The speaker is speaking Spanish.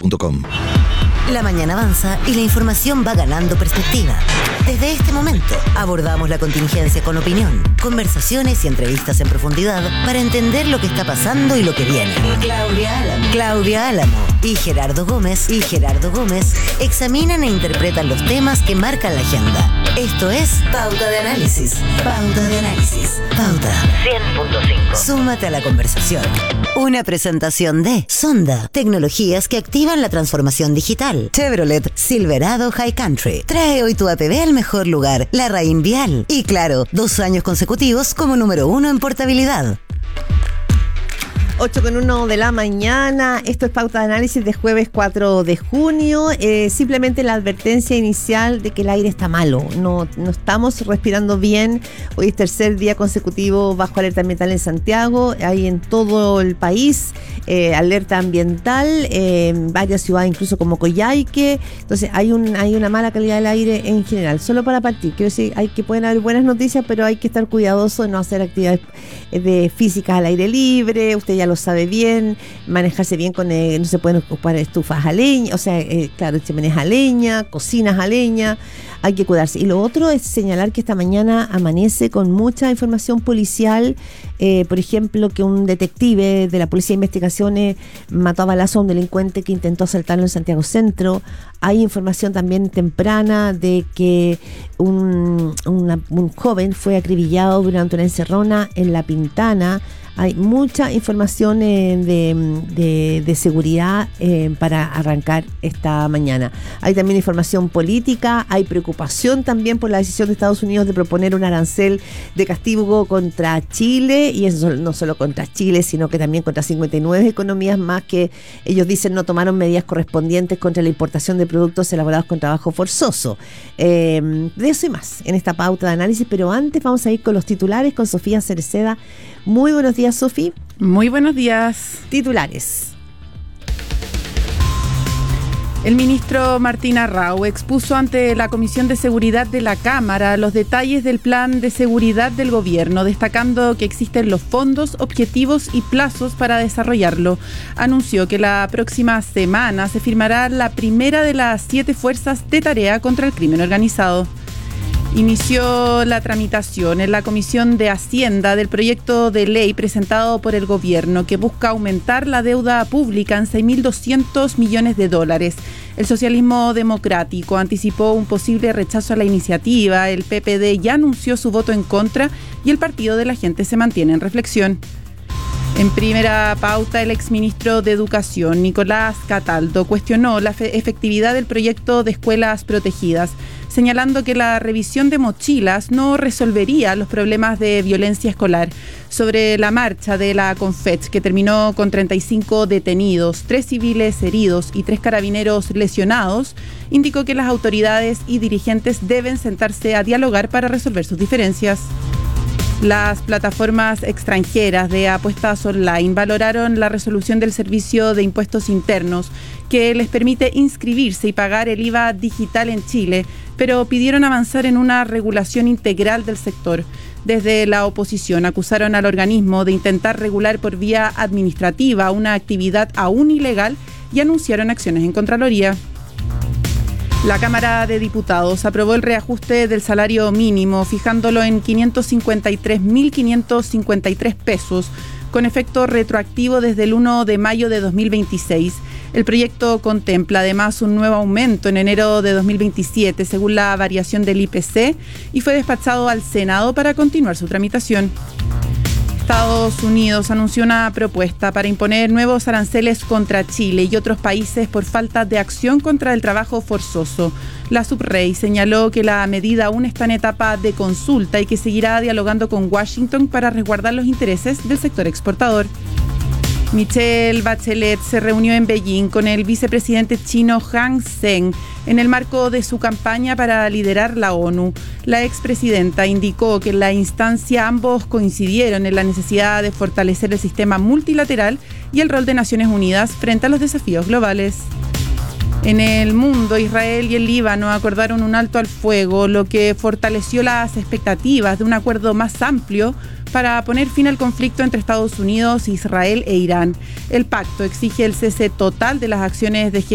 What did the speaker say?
pauta.com. La mañana avanza y la información va ganando perspectiva. Desde este momento abordamos la contingencia con opinión, conversaciones y entrevistas en profundidad para entender lo que está pasando y lo que viene. Claudia Álamo y Gerardo Gómez examinan e interpretan los temas que marcan la agenda. Esto es Pauta de Análisis. Pauta 100.5. Súmate a la conversación. Una presentación de Sonda, tecnologías que activan la transformación digital. Chevrolet Silverado High Country. Trae hoy tu APB al mejor lugar, la Raín Vial. Y claro, 2 años consecutivos como número 1 en portabilidad. 8:01 de la mañana. Esto es Pauta de Análisis de jueves 4 de junio. Simplemente la advertencia inicial de que el aire está malo. No estamos respirando bien. Hoy es tercer día consecutivo bajo alerta ambiental en Santiago. Hay en todo el país alerta ambiental. En varias ciudades, incluso como Coyhaique. Entonces hay una mala calidad del aire en general. Solo para partir, quiero decir, pueden haber buenas noticias, pero hay que estar cuidadoso de no hacer actividades físicas al aire libre. Usted ya lo sabe bien, manejarse bien con no se pueden ocupar estufas a leña, chimeneas a leña, cocinas a leña, hay que cuidarse. Y lo otro es señalar que esta mañana amanece con mucha información policial, por ejemplo, que un detective de la Policía de Investigaciones mató a balazo a un delincuente que intentó asaltarlo en Santiago Centro. Hay información también temprana de que un joven fue acribillado durante una encerrona en La Pintana. Hay mucha información de seguridad para arrancar esta mañana. Hay también información política, hay preocupación también por la decisión de Estados Unidos de proponer un arancel de castigo contra Chile, y eso no solo contra Chile, sino que también contra 59 economías más que ellos dicen no tomaron medidas correspondientes contra la importación de productos elaborados con trabajo forzoso. De eso y más en esta pauta de análisis, pero antes vamos a ir con los titulares con Sofía Cereceda. Muy buenos días, Sofi. Muy buenos días. Titulares. El ministro Martín Arrau expuso ante la Comisión de Seguridad de la Cámara los detalles del plan de seguridad del gobierno, destacando que existen los fondos, objetivos y plazos para desarrollarlo. Anunció que la próxima semana se firmará la primera de las 7 fuerzas de tarea contra el crimen organizado. Inició la tramitación en la Comisión de Hacienda del proyecto de ley presentado por el gobierno que busca aumentar la deuda pública en $6.200 millones. El socialismo democrático anticipó un posible rechazo a la iniciativa. El PPD ya anunció su voto en contra y el Partido de la Gente se mantiene en reflexión. En primera pauta, el exministro de Educación, Nicolás Cataldo, cuestionó la efectividad del proyecto de escuelas protegidas, señalando que la revisión de mochilas no resolvería los problemas de violencia escolar. Sobre la marcha de la Confech, que terminó con 35 detenidos, 3 civiles heridos y 3 carabineros lesionados, indicó que las autoridades y dirigentes deben sentarse a dialogar para resolver sus diferencias. Las plataformas extranjeras de apuestas online valoraron la resolución del Servicio de Impuestos Internos que les permite inscribirse y pagar el IVA digital en Chile, pero pidieron avanzar en una regulación integral del sector. Desde la oposición acusaron al organismo de intentar regular por vía administrativa una actividad aún ilegal y anunciaron acciones en Contraloría. La Cámara de Diputados aprobó el reajuste del salario mínimo, fijándolo en 553.553 pesos, con efecto retroactivo desde el 1 de mayo de 2026. El proyecto contempla además un nuevo aumento en enero de 2027, según la variación del IPC, y fue despachado al Senado para continuar su tramitación. Estados Unidos anunció una propuesta para imponer nuevos aranceles contra Chile y otros países por falta de acción contra el trabajo forzoso. La subrey señaló que la medida aún está en etapa de consulta y que seguirá dialogando con Washington para resguardar los intereses del sector exportador. Michelle Bachelet se reunió en Beijing con el vicepresidente chino Han Zheng en el marco de su campaña para liderar la ONU. La expresidenta indicó que en la instancia ambos coincidieron en la necesidad de fortalecer el sistema multilateral y el rol de Naciones Unidas frente a los desafíos globales. En el mundo, Israel y el Líbano acordaron un alto al fuego, lo que fortaleció las expectativas de un acuerdo más amplio para poner fin al conflicto entre Estados Unidos, Israel e Irán. El pacto exige el cese total de las acciones de